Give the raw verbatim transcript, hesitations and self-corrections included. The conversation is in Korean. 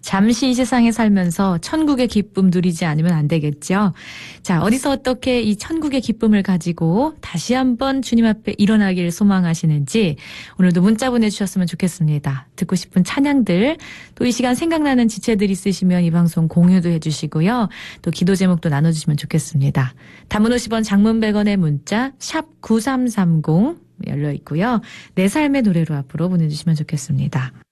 잠시 이 세상에 살면서 천국의 기쁨 누리지 않으면 안 되겠죠. 자, 어디서 어떻게 이 천국의 기쁨을 가지고 다시 한번 주님 앞에 일어나길 소망하시는지 오늘도 문자 보내주셨으면 좋겠습니다. 듣고 싶은 찬양들, 또 이 시간 생각나는 지체들 있으시면 이 방송 공유도 해주시고요. 또 기도 제목도 나눠주시면 좋겠습니다. 단문 오십 원, 장문 백 원의 문자 샵 구삼삼공 열려 있고요. 내 삶의 노래로 앞으로 보내주시면 좋겠습니다.